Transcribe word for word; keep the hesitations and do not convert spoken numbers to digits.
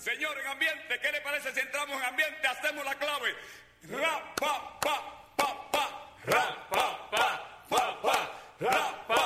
Señor, en ambiente, ¿qué le parece si entramos en ambiente? Hacemos la clave. Ra, pa, pa, pa, pa. Ra, pa, pa, pa, pa. Ra, pa.